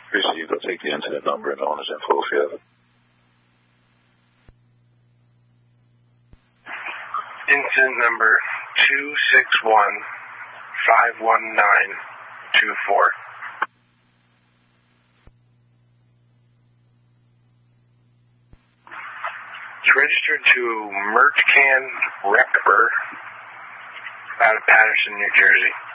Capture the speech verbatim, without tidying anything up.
Received. I'll take the incident number and owner's info if you have it. Incident number two six one five one nine two four. It's registered to Merchcan Rector out of Patterson, New Jersey.